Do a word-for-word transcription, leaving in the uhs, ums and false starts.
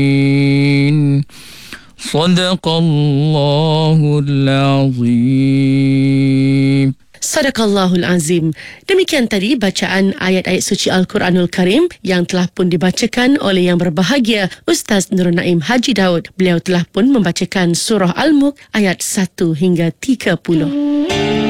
Sadaqallahul azim. Sadaqallahul Azim. Demikian tadi bacaan ayat-ayat suci Al-Quranul Karim yang telah pun dibacakan oleh yang berbahagia Ustaz Nurul Naim Haji Daud. Beliau telah pun membacakan surah Al-Mulk ayat satu hingga tiga puluh.